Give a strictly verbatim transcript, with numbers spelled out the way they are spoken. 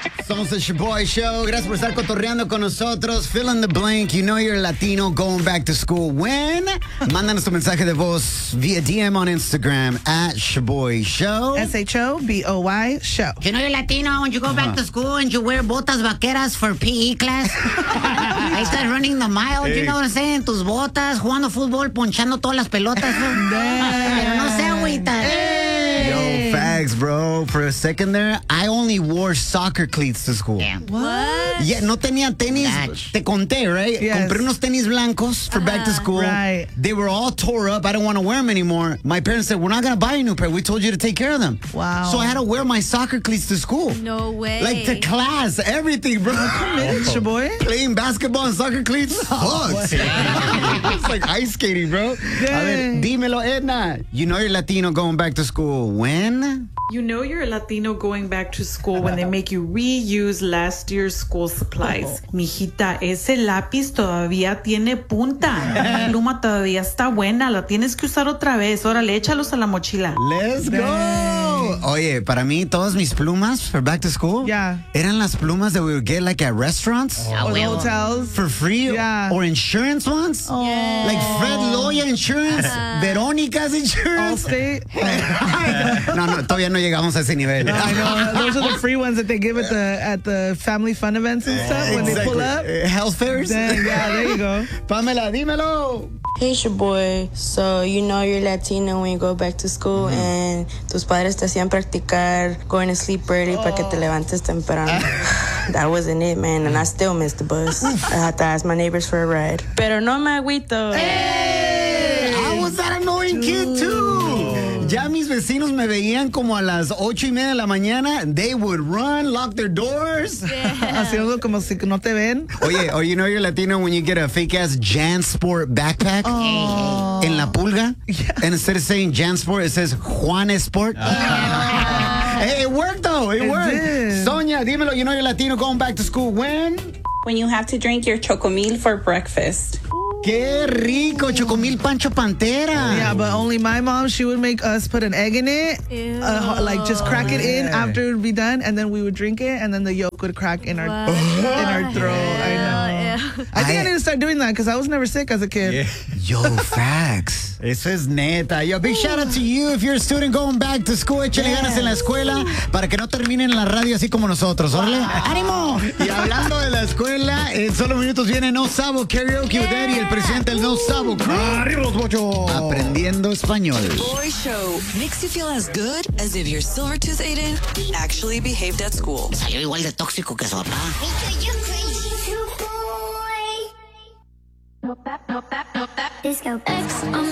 Somos el Shaboy Show. Gracias por estar cotorreando con nosotros. Fill in the blank. You know you're Latino going back to school. When? Mándanos tu mensaje de voz via D M on Instagram at Shaboy Show. S H O B O Y Show. You know you're Latino when you go back to school and you wear botas vaqueras for P E class. Ahí estás running the mile, you know what I'm saying? Tus botas, jugando fútbol, ponchando todas las pelotas. Pero no sé, agüita. Yo, facts, bro. For a second there, I only wore soccer cleats to school. Damn. What? Yeah, no tenía tenis. Natch. Te conté, right? Yes. Compré unos tenis blancos for back to school. Right. They were all tore up. I don't want to wear them anymore. My parents said, we're not going to buy a new pair. We told you to take care of them. Wow. So I had to wear my soccer cleats to school. No way. Like to class, everything, bro. Committed, Shaboy. Playing basketball and soccer cleats sucks. It's like ice skating, bro. A ver, dímelo, Edna. You know you're Latino going back to school. When? You know you're a Latino going back to school when they make you reuse last year's school supplies. Mijita, ese lápiz todavía tiene punta. La pluma todavía está buena. La tienes que usar otra vez. Órale, échalos a la mochila. Let's go. Oye, para mí, todas mis plumas for back to school Yeah. eran las plumas that we would get like at restaurants Ah, Or the huevo. hotels. for free Yeah. or insurance ones. Yeah. Like Fred Loya Insurance, Veronica's Insurance. Allstate. No, no, todavía no llegamos a ese nivel. I know. Those are the free ones that they give at the at the family fun events and stuff when they pull up. Uh, health fairs? Dang, yeah, there you go. Pamela, dímelo. Hey, it's your boy. So, you know you're Latino when you go back to school and tus padres te hacían practicar going to sleep early para que te levantes temprano. That wasn't it, man, and I still missed the bus. I had to ask my neighbors for a ride. Pero no me agüito. I was that annoying kid too. Ya mis vecinos me veían como a las ocho y media de la mañana. They would run, lock their doors. Haciendo como si no te ven. Oye, or you know you're Latino when you get a fake ass JanSport backpack en la pulga, and instead of saying JanSport, it says Juan Sport. Hey, it worked though. It, It worked. did. Sonia, dímelo. You know you're Latino going back to school when? When you have to drink your chocomil for breakfast. Qué rico, Chocomil Pancho Pantera. Yeah, but only my mom, she would make us put an egg in it, uh, like just crack it in after it would be done, and then we would drink it, and then the yolk would crack in our in our throat. I know. I think I, I- need to start doing that because I was never sick as a kid. Yo, facts. Eso es neta. Yo, big shout out to you if you're a student going back to school. Échale ganas en la escuela para que no terminen en la radio así como nosotros. ¿Órale? ¡Ánimo! Y hablando de la escuela, en solo minutos viene No Sabo Karaoke with Eddie, el presidente del No Sabo Crew. ¡Arriba los bochos! Aprendiendo español. Boy Show makes you feel as good as if your silver tooth Aiden actually behaved at school. Salió igual de tóxico que su papá. Disco X on